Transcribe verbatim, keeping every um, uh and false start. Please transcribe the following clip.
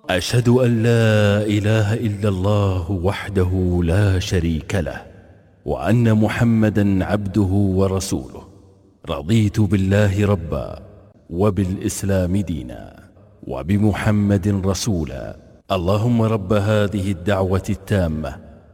أشهد أن لا إله إلا الله وحده لا شريك له، وأن محمدا عبده ورسوله. رضيت بالله ربا، وبالإسلام دينا، وبمحمد رسولا. اللهم رب هذه الدعوة التامة